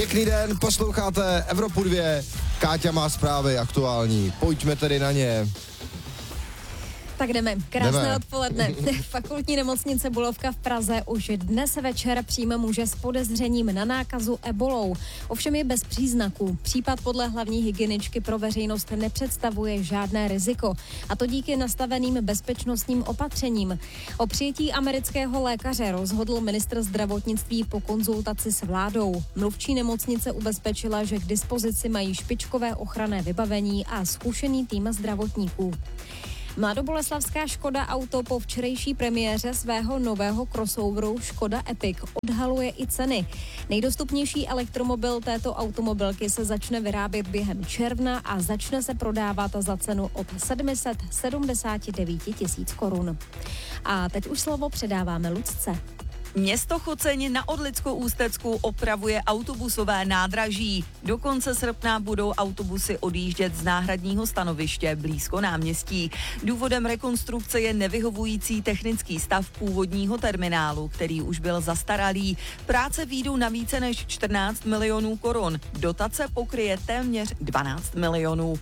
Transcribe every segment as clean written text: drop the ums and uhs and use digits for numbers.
Pěkný den, posloucháte Evropu 2. Káťa má zprávy aktuální. Pojďme tedy na ně. Tak jdeme. Krásné odpoledne. Fakultní nemocnice Bulovka v Praze už dnes večer přijme muže s podezřením na nákazu ebolou. Ovšem je bez příznaků. Případ podle hlavní hygieničky pro veřejnost nepředstavuje žádné riziko. A to díky nastaveným bezpečnostním opatřením. O přijetí amerického lékaře rozhodl ministr zdravotnictví po konzultaci s vládou. Mluvčí nemocnice ubezpečila, že k dispozici mají špičkové ochranné vybavení a zkušený tým zdravotníků. Mladoboleslavská Škoda Auto po včerejší premiéře svého nového crossoveru Škoda Epic odhaluje i ceny. Nejdostupnější elektromobil této automobilky se začne vyrábět během června a začne se prodávat za cenu od 779 000 korun. A teď už slovo předáváme Lucce. Město Choceň na Orlickou Ústecku opravuje autobusové nádraží. Do konce srpna budou autobusy odjíždět z náhradního stanoviště blízko náměstí. Důvodem rekonstrukce je nevyhovující technický stav původního terminálu, který už byl zastaralý. Práce výjdou na více než 14 milionů korun. Dotace pokryje téměř 12 milionů.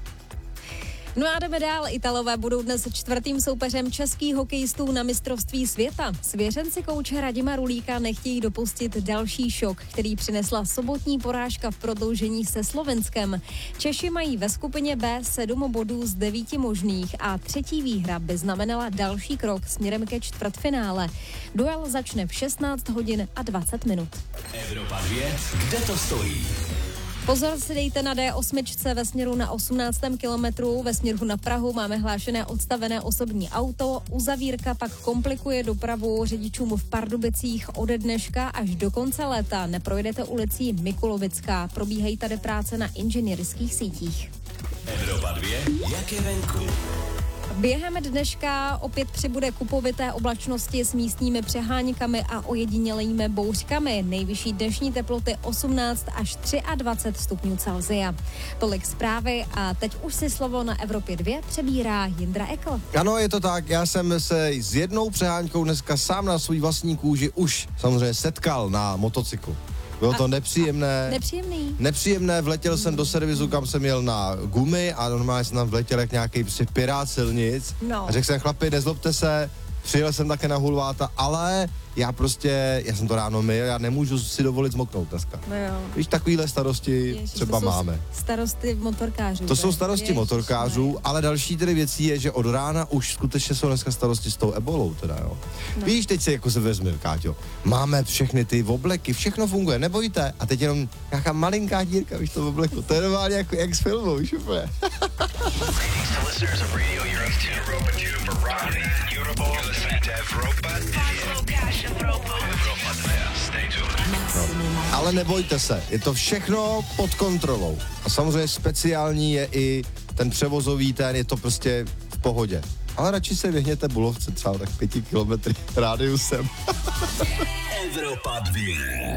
No a jdeme dál. Italové budou dnes čtvrtým soupeřem českých hokejistů na mistrovství světa. Svěřenci kouče Radima Rulíka nechtějí dopustit další šok, který přinesla sobotní porážka v prodloužení se Slovenskem. Češi mají ve skupině B 7 bodů z 9 možných a třetí výhra by znamenala další krok směrem ke čtvrtfinále. Duel začne v 16 hodin a 20 minut. Evropa 2, kde to stojí? Pozor si dejte na D8 ve směru na 18. kilometru. Ve směru na Prahu máme hlášené odstavené osobní auto. Uzavírka pak komplikuje dopravu řidičům v Pardubicích ode dneška až do konce léta. Neprojdete ulicí Mikulovická. Probíhají tady práce na inženýrských sítích. Evropa 2, jak je venku? Během dneška opět přibude kupovité oblačnosti s místními přeháňkami a ojedinělými bouřkami. Nejvyšší dnešní teploty 18 až 23 stupňů Celsia. Tolik zprávy a teď už si slovo na Evropě 2 přebírá Jindra Ekl. Ano, je to tak, já jsem se s jednou přehánkou dneska sám na svůj vlastní kůži už samozřejmě setkal na motocyklu. Bylo to nepříjemné. Nepříjemné, vletěl jsem do servisu, kam jsem jel na gumy a normálně jsem tam vletěl jak nějaký prostě pirát silnic. No. A řekl jsem, chlapi, nezlobte se, přijel jsem také na hulváta, ale já jsem to ráno myl, já nemůžu si dovolit zmoknout dneska. No jo. Víš, takovýhle starosti třeba máme. Starosti motorkářů. To jsou starosti motorkářů, ale další tedy věcí je, že od rána už skutečně jsou dneska starosti s tou ebolou teda, jo. No. Víš, teď si jako se vezme, Káťo, máme všechny ty obleky, všechno funguje, nebojte. A teď jenom nějaká malinká dírka, víš, to obleku, to je normálně jako jak z filmu, víš, úplně. Ale nebojte se, je to všechno pod kontrolou. A samozřejmě speciální je i ten převozový je to prostě v pohodě. Ale radši se vyhněte Bulovce třeba tak 5 kilometry rádiusem. Evropa 2.